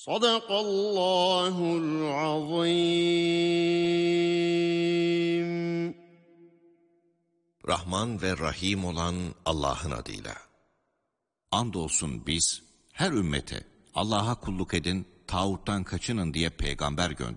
Sadakallahul azim. Rahman ve Rahim olan Allah'ın adıyla. Andolsun biz her ümmete Allah'a kulluk edin, tağuttan kaçının diye peygamber gönderdik.